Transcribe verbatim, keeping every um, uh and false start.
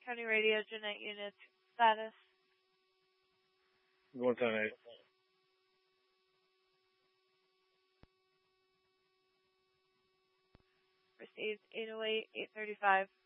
County Radio, Jeanette units, status. one ten eight. Received eight oh eight, eight thirty-five.